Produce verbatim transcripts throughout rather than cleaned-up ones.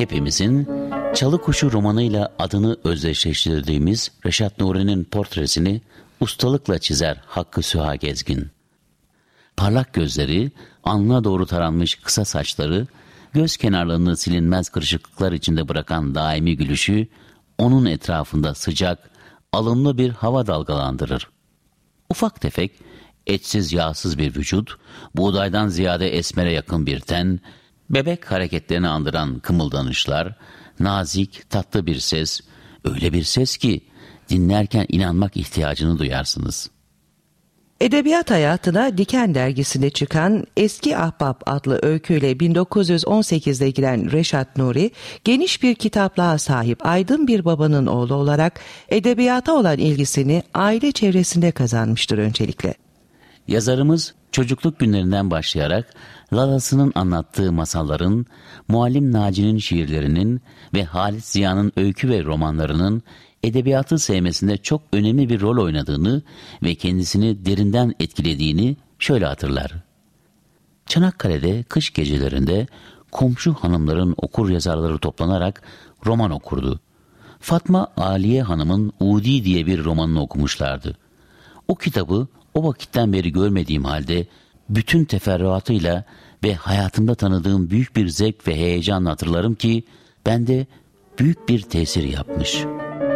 hepimizin Çalı Kuşu romanıyla adını özdeşleştirdiğimiz Reşat Nuri'nin portresini ustalıkla çizer Hakkı Süha Gezgin. Parlak gözleri, alnına doğru taranmış kısa saçları, göz kenarlarını silinmez kırışıklıklar içinde bırakan daimi gülüşü, onun etrafında sıcak, alımlı bir hava dalgalandırır. Ufak tefek, etsiz yağsız bir vücut, buğdaydan ziyade esmere yakın bir ten, bebek hareketlerini andıran kımıldanışlar, nazik, tatlı bir ses, öyle bir ses ki dinlerken inanmak ihtiyacını duyarsınız. Edebiyat hayatına Diken dergisinde çıkan Eski Ahbap adlı öyküyle bin dokuz yüz on sekizde giren Reşat Nuri, geniş bir kitaplığa sahip aydın bir babanın oğlu olarak edebiyata olan ilgisini aile çevresinde kazanmıştır öncelikle. Yazarımız çocukluk günlerinden başlayarak Lalası'nın anlattığı masalların, Muallim Naci'nin şiirlerinin ve Halit Ziya'nın öykü ve romanlarının edebiyatı sevmesinde çok önemli bir rol oynadığını ve kendisini derinden etkilediğini şöyle hatırlar. Çanakkale'de kış gecelerinde komşu hanımların okur yazarları toplanarak roman okurdu. Fatma Aliye Hanım'ın Udi diye bir romanını okumuşlardı. O kitabı o vakitten beri görmediğim halde bütün teferruatıyla ve hayatımda tanıdığım büyük bir zevk ve heyecanla hatırlarım ki bende büyük bir tesir yapmış.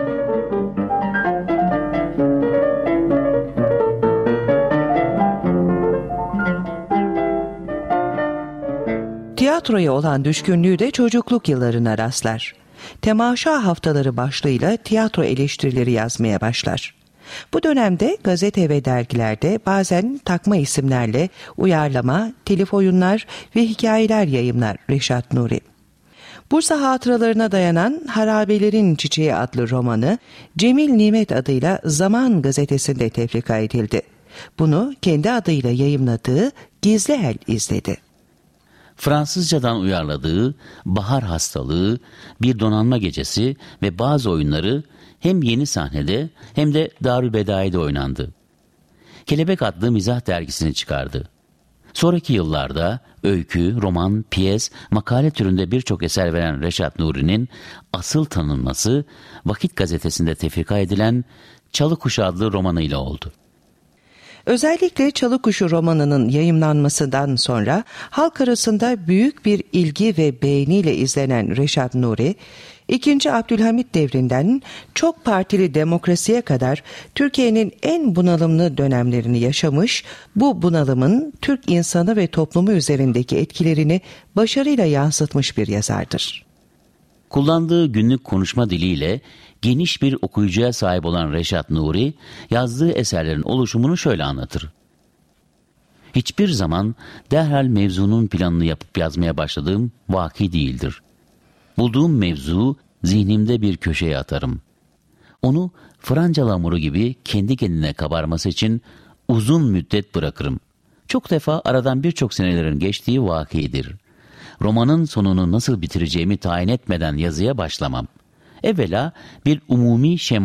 Tiyatroya olan düşkünlüğü de çocukluk yıllarına rastlar. Temaşa haftaları başlığıyla tiyatro eleştirileri yazmaya başlar. Bu dönemde gazete ve dergilerde bazen takma isimlerle uyarlama, telif oyunlar ve hikayeler yayımlar Reşat Nuri. Bursa hatıralarına dayanan Harabelerin Çiçeği adlı romanı Cemil Nimet adıyla Zaman gazetesinde tefrika edildi. Bunu kendi adıyla yayımladığı Gizli El izledi. Fransızcadan uyarladığı Bahar Hastalığı, Bir Donanma Gecesi ve bazı oyunları hem yeni sahnede hem de Darülbedai'de oynandı. Kelebek adlı mizah dergisini çıkardı. Sonraki yıllarda öykü, roman, piyes, makale türünde birçok eser veren Reşat Nuri'nin asıl tanınması Vakit gazetesinde tefrika edilen Çalı Kuşu adlı romanıyla oldu. Özellikle Çalı Kuşu romanının yayımlanmasından sonra halk arasında büyük bir ilgi ve beğeniyle izlenen Reşat Nuri, İkinci Abdülhamit devrinden çok partili demokrasiye kadar Türkiye'nin en bunalımlı dönemlerini yaşamış, bu bunalımın Türk insanı ve toplumu üzerindeki etkilerini başarıyla yansıtmış bir yazardır. Kullandığı günlük konuşma diliyle geniş bir okuyucuya sahip olan Reşat Nuri, yazdığı eserlerin oluşumunu şöyle anlatır. Hiçbir zaman derhal mevzunun planını yapıp yazmaya başladığım vaki değildir. Bulduğum mevzu zihnimde bir köşeye atarım. Onu Francalı hamuru gibi kendi kendine kabarması için uzun müddet bırakırım. Çok defa aradan birçok senelerin geçtiği vakidir. Romanın sonunu nasıl bitireceğimi tayin etmeden yazıya başlamam. Evvela bir umumi şema